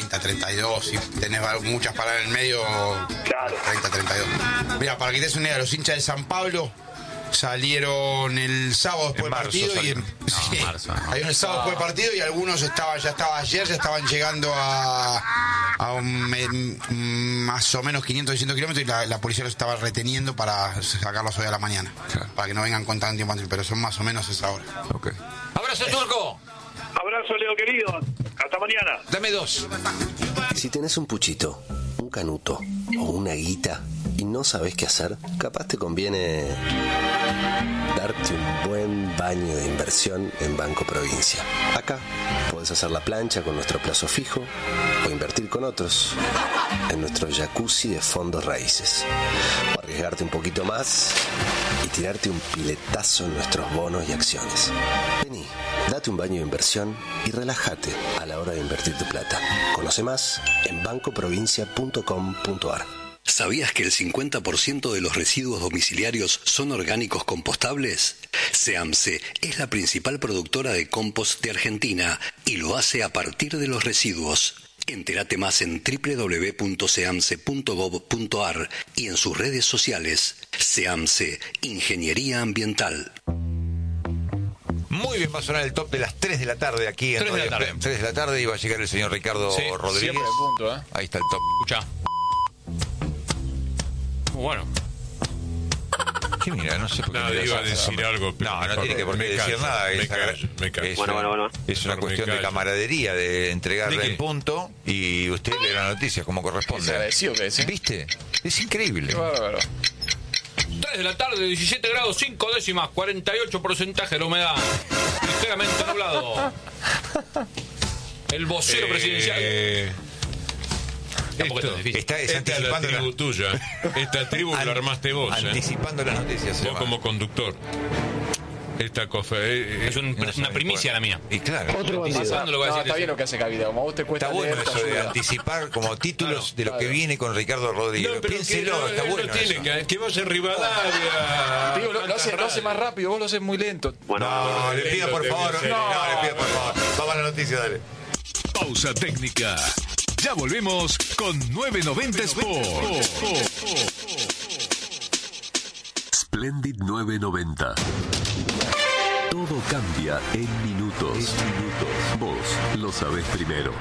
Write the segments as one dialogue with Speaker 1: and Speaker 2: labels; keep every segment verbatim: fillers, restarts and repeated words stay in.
Speaker 1: treinta, treinta y dos. Si tenés muchas paradas en el medio,
Speaker 2: claro.
Speaker 1: treinta, treinta y dos. Mira, para que te des una idea, los hinchas de San Pablo salieron el sábado después del partido y en,
Speaker 3: no,
Speaker 1: sí,
Speaker 3: marzo, no.
Speaker 1: Hay un sábado después del partido y algunos estaban, ya estaba ayer, ya estaban llegando a, a un, en, más o menos quinientos, seiscientos kilómetros y la, la policía los estaba reteniendo para sacarlos hoy a la mañana, claro. Para que no vengan con tanto tiempo, pero son más o menos esa hora.
Speaker 3: Okay. Abrazo, Turco.
Speaker 2: Abrazo, Leo querido. Hasta mañana.
Speaker 3: Dame dos.
Speaker 4: Si tenés un puchito, un canuto o una guita y no sabés qué hacer, capaz te conviene darte un buen baño de inversión en Banco Provincia. Acá podés hacer la plancha con nuestro plazo fijo o invertir con otros en nuestro jacuzzi de fondos raíces. O arriesgarte un poquito más y tirarte un piletazo en nuestros bonos y acciones. Vení, date un baño de inversión y relájate a la hora de invertir tu plata. Conoce más en banco provincia punto com punto a r.
Speaker 5: ¿Sabías que el cincuenta por ciento de los residuos domiciliarios son orgánicos compostables? SEAMSE es la principal productora de compost de Argentina y lo hace a partir de los residuos. Entérate más en doble u doble u doble u punto seamse punto gob punto a r y en sus redes sociales. SEAMSE, Ingeniería Ambiental.
Speaker 3: Muy bien, va a sonar el top de las tres de la tarde aquí en
Speaker 6: tres de la tarde.
Speaker 3: tres de la tarde y va a llegar el señor Ricardo
Speaker 6: sí,
Speaker 3: Rodríguez.
Speaker 6: Siempre el punto, ¿eh?
Speaker 3: Ahí está el top.
Speaker 6: Escuchá. Muy bueno.
Speaker 3: ¿Qué mira? No sé por qué.
Speaker 7: No,
Speaker 3: me
Speaker 7: iba a
Speaker 3: das
Speaker 7: decir
Speaker 3: asa.
Speaker 7: algo. Pero
Speaker 3: no, no tiene que por qué
Speaker 7: me
Speaker 3: decir
Speaker 7: callo,
Speaker 3: nada.
Speaker 7: Me
Speaker 3: Es,
Speaker 7: callo, me callo.
Speaker 3: es
Speaker 2: Bueno,
Speaker 3: una,
Speaker 2: bueno, bueno.
Speaker 3: es una
Speaker 7: Me
Speaker 3: cuestión de
Speaker 7: callo.
Speaker 3: camaradería, de entregarle
Speaker 7: ¿De qué?
Speaker 3: en punto y usted lee la noticia como corresponde.
Speaker 6: Se agradeció que es, ¿eh?
Speaker 3: ¿Viste? Es increíble.
Speaker 6: Qué bárbaro. tres de la tarde, diecisiete grados, cinco décimas, cuarenta y ocho porcentaje de la humedad. Ligeramente nublado. El vocero
Speaker 7: Eh,
Speaker 6: presidencial. Tampoco
Speaker 7: Esto,
Speaker 6: es tan difícil.
Speaker 3: Está es
Speaker 7: esta es la
Speaker 3: anticipando
Speaker 7: tribu
Speaker 3: la-
Speaker 7: tuya. Esta tribu
Speaker 3: An-
Speaker 7: lo armaste vos. ¿eh?
Speaker 3: Anticipando las noticias. se
Speaker 7: Vos
Speaker 3: llama.
Speaker 7: como conductor. Esta cosa eh,
Speaker 6: Es un-
Speaker 3: No
Speaker 6: una
Speaker 3: sabe
Speaker 6: primicia
Speaker 3: cuál.
Speaker 6: la mía.
Speaker 3: Y claro.
Speaker 8: Otro bandido.
Speaker 6: Pasando lo que va a
Speaker 8: No,
Speaker 6: decir
Speaker 8: está
Speaker 6: ese.
Speaker 8: bien lo que hace Cavida. Como a vos te cuesta
Speaker 3: Está bueno
Speaker 8: leer, te
Speaker 3: eso de
Speaker 8: ayuda.
Speaker 3: anticipar como títulos
Speaker 6: Claro,
Speaker 3: de lo que
Speaker 8: claro.
Speaker 3: viene con Ricardo Rodríguez.
Speaker 7: No, pero
Speaker 3: Piénselo,
Speaker 7: que no,
Speaker 3: está
Speaker 7: él
Speaker 3: bueno
Speaker 7: no tiene
Speaker 3: eso.
Speaker 7: que, que vaya a Rivadavia.
Speaker 8: Digo, lo, lo hace, lo hace más rápido, vos lo haces muy lento.
Speaker 2: Bueno,
Speaker 3: No, le pido por
Speaker 7: te
Speaker 3: favor.
Speaker 7: voy a
Speaker 3: No,
Speaker 7: hacer-
Speaker 3: le pido por favor. Vamos a la noticia, dale.
Speaker 9: Pausa técnica. Ya volvemos con novecientos noventa Sport. Splendid novecientos noventa. Todo cambia en minutos. minutos. Vos lo sabés primero.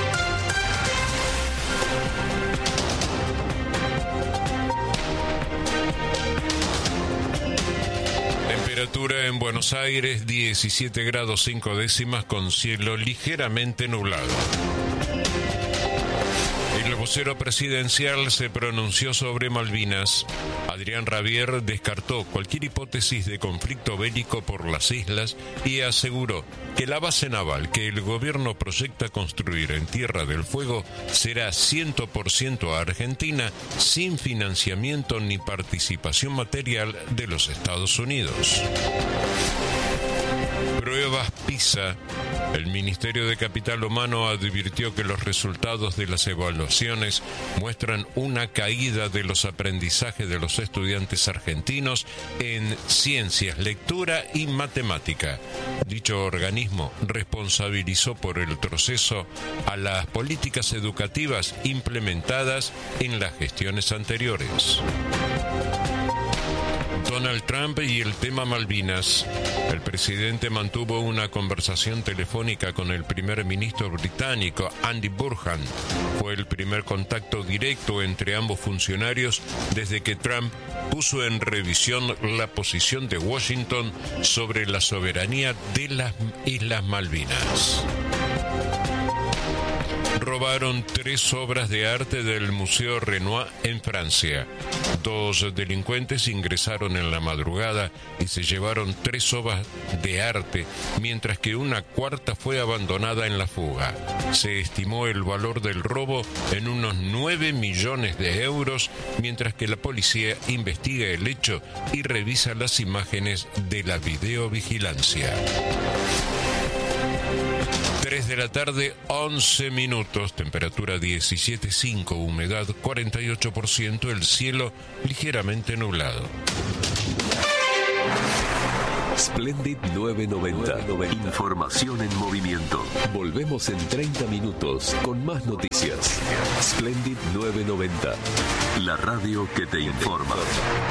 Speaker 7: Temperatura en Buenos Aires, diecisiete grados cinco décimas con cielo ligeramente nublado. El vocero presidencial se pronunció sobre Malvinas. Adrián Rabier descartó cualquier hipótesis de conflicto bélico por las islas y aseguró que la base naval que el gobierno proyecta construir en Tierra del Fuego será cien por ciento argentina, sin financiamiento ni participación material de los Estados Unidos. Pruebas PISA. El Ministerio de Capital Humano advirtió que los resultados de las evaluaciones muestran una caída de los aprendizajes de los estudiantes argentinos en ciencias, lectura y matemática. Dicho organismo responsabilizó por el proceso a las políticas educativas implementadas en las gestiones anteriores. Donald Trump y el tema Malvinas. El presidente mantuvo una conversación telefónica con el primer ministro británico, Andy Burnham. Fue el primer contacto directo entre ambos funcionarios desde que Trump puso en revisión la posición de Washington sobre la soberanía de las Islas Malvinas. Robaron tres obras de arte del Museo Renoir en Francia. Dos delincuentes ingresaron en la madrugada y se llevaron tres obras de arte, mientras que una cuarta fue abandonada en la fuga. Se estimó el valor del robo en unos nueve millones de euros, mientras que la policía investiga el hecho y revisa las imágenes de la videovigilancia. tres de la tarde, once minutos, temperatura diecisiete punto cinco, humedad cuarenta y ocho por ciento, el cielo ligeramente nublado.
Speaker 9: Splendid novecientos noventa. Información en movimiento. Volvemos en treinta minutos con más noticias. Splendid novecientos noventa. La radio que te informa.